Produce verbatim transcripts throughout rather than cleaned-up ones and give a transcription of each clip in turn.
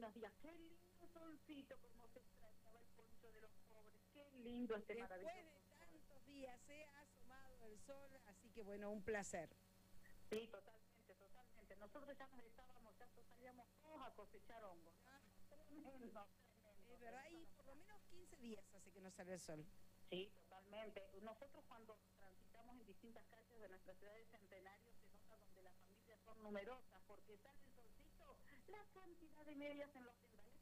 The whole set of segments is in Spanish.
buenos días. Qué lindo solcito, como se extrañaba el poncho de los pobres. Qué lindo este Después maravilloso de sol. tantos días se ha asomado el sol, así que bueno, un placer. Sí, totalmente, totalmente. Nosotros ya nos estábamos, ya salíamos todos a cosechar hongos. Ah, Tremendo, tremendo. es verdad, y por lo menos quince días hace que no sale el sol. Sí, totalmente. Nosotros cuando transitamos en distintas calles de nuestra ciudad de Centenario se nota donde las familias son numerosas porque sale el solcito, la cantidad de medias en los vendales.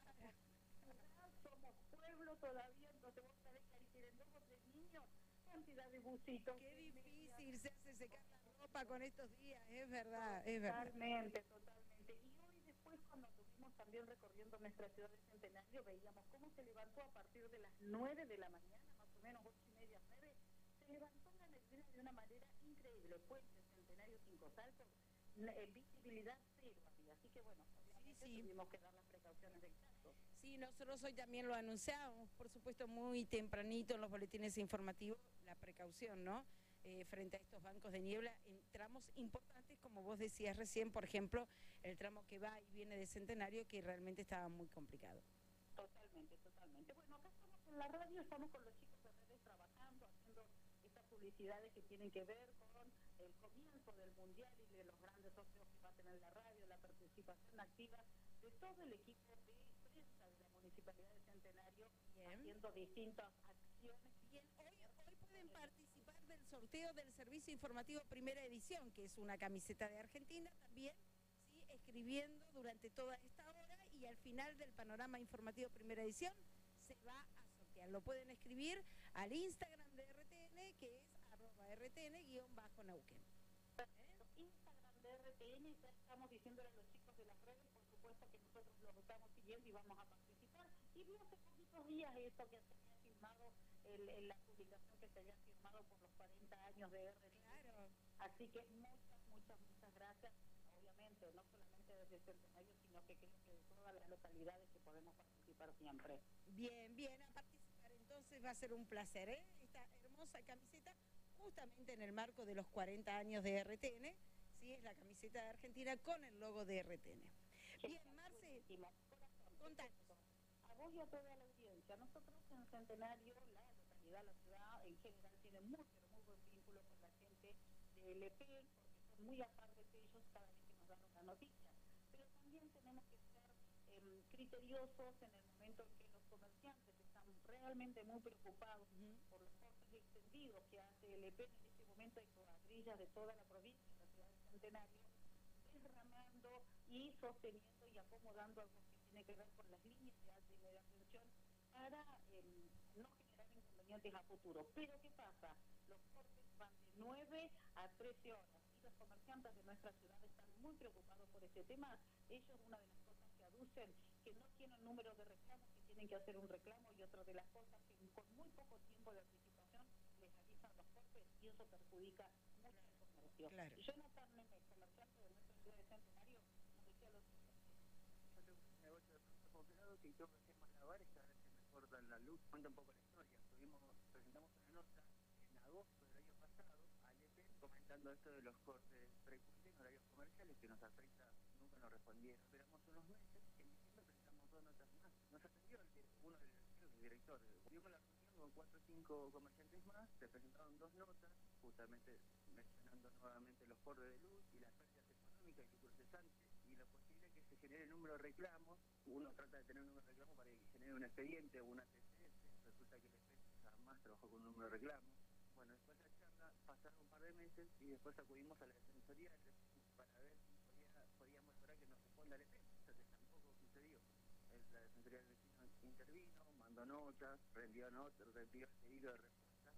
Somos pueblo todavía, entonces vos sabés que ahí tienen dos o tres niños, cantidad de bucitos. Qué de difícil medias. se hace secar la ropa con estos días, es verdad, es verdad. Totalmente, totalmente. Y hoy después cuando estuvimos también recorriendo nuestra ciudad de Centenario veíamos cómo se levantó a partir de las nueve de la mañana, más o menos ocho y media, nueve, se levantó la neblina de una manera increíble. Puente Centenario, Cinco Saltos, eh, visibilidad cero había. Así que bueno, obviamente Sí, sí. tuvimos que dar las precauciones del caso. Sí, nosotros hoy también lo anunciamos, por supuesto muy tempranito en los boletines informativos, la precaución, ¿no? Eh, frente a estos bancos de niebla en tramos importantes, como vos decías recién, por ejemplo, el tramo que va y viene de Centenario, que realmente estaba muy complicado. Totalmente, totalmente. Bueno, acá estamos en la radio, estamos con los chicos de redes trabajando, haciendo estas publicidades que tienen que ver con el comienzo del Mundial y de los grandes sorteos que va a tener la radio, la participación activa de todo el equipo de prensa de la Municipalidad de Centenario, Bien. haciendo distintas acciones. Bien, hoy, hoy pueden participar del sorteo del Servicio Informativo Primera Edición, que es una camiseta de Argentina también, ¿sí? Escribiendo durante toda esta hora y al final del Panorama Informativo Primera Edición se va a sortear. Lo pueden escribir al Instagram de R T N, que es arroba R T N guión bajo Neuquén. ¿Eh? Instagram de R T N, ya estamos diciéndole a los chicos de las redes, por supuesto que nosotros lo estamos siguiendo y vamos a participar. Y vi hace poquitos días esto que se había firmado, el, el, la publicación que se había firmado por los cuarenta años de R T N. Claro. Así que muchas, muchas, muchas gracias. Obviamente, no solamente desde Centenario, sino que creo que de todas las localidades que podemos participar siempre. Bien, bien, a participar entonces va a ser un placer, ¿eh? Esta hermosa camiseta, justamente en el marco de los cuarenta años de R T N, ¿sí? Es la camiseta de Argentina con el logo de R T N. Bien, Marce, contanos. A vos y a toda la audiencia, nosotros en Centenario, la localidad, la ciudad en general tiene muy, pero muy buen vínculo con la gente de L P, porque son muy aparte de ellos cada vez que nos dan una noticia. Pero también tenemos que ser eh, criteriosos en el momento en que los comerciantes están realmente muy preocupados uh-huh. por los cortes extendidos que hace L P. En este momento hay cuadrillas de toda la provincia, de la ciudad de Centenario, derramando y sosteniendo y acomodando algo que tiene que ver con las líneas de alta y media tensión para eh, no generar inconvenientes a futuro. Pero ¿qué pasa? Los cortes van de nueve a trece horas y los comerciantes de nuestra ciudad están muy preocupados por este tema. Ellos, una de las cosas que aducen, que no tienen número de reclamos, que tienen que hacer un reclamo, y otra de las cosas que con muy poco tiempo de anticipación les avisan los cortes y eso perjudica mucho el comercio. Claro. Jonathan Nemes, comerciante de nuestra ciudad de Centenario, nos decía lo siguiente. Yo tengo un negocio de productos congelados que tengo que hacer malabares cada vez que me cortan la luz. Cuenta un poco la historia. Tuvimos, presentamos una nota en agosto del año pasado al E P comentando esto de los cortes frecuentes en horarios comerciales que nos afecta, nunca nos respondieron. Esperamos unos meses, en diciembre presentamos dos notas más. Nos atendió el, uno del el director. Tuvimos la reunión con cuatro o cinco comerciantes más, se presentaron dos notas, justamente mencionando nuevamente los cortes de luz y las pérdidas económicas y lucros cesantes y la posibilidad de que se genere el número de reclamos. Uno trata de tener un número de reclamos para que genere un expediente o una T C S, resulta que el expediente jamás trabajó con un número de reclamos. Bueno, después de la charla pasaron un par de meses y después acudimos a la defensoría para ver si podía, podíamos lograr que nos responda el E P, o sea que tampoco sucedió. La defensoría del vecino intervino, mandó notas, rendió notas, rendió el pedido de respuesta,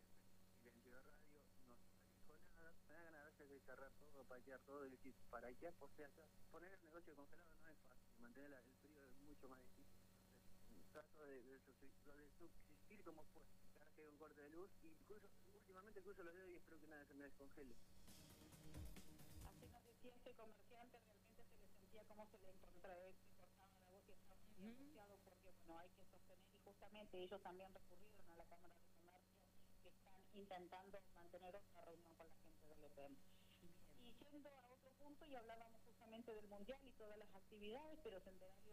el silencio de radio, no se dijo nada, me da ganas a veces de cerrar todo, patear todo y decir, ¿para qué aposté acá? Poner el negocio congelado no es fácil, mantener el frío es mucho más difícil. Entonces, trato de, de, de, de subsistir como puedo, cada vez que hay un corte de luz, y incluso, últimamente cruzo los dedos y espero que nada se me descongele. Así nos decía este comerciante, realmente se le sentía como se le encontraba, se cortaba la voz y estaba muy angustiado porque, bueno, hay que sostener y justamente ellos también recurrieron a la Cámara de Comercio que están intentando mantener otra reunión con la gente del E P E M. Y yendo a otro punto, y hablábamos justamente del Mundial y todas las actividades, pero Centenario